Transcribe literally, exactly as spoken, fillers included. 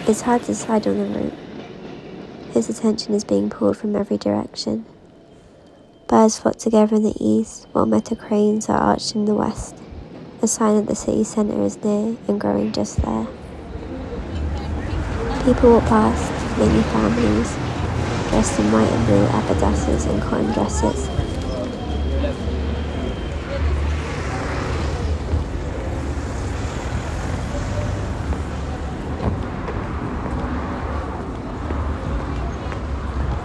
It's hard to decide on the route. His attention is being pulled from every direction. Birds flock together in the east, while metal cranes are arched in the west, a sign that the city centre is near and growing just there. People walk past, mainly families, dressed in white and blue abadasses and cotton dresses,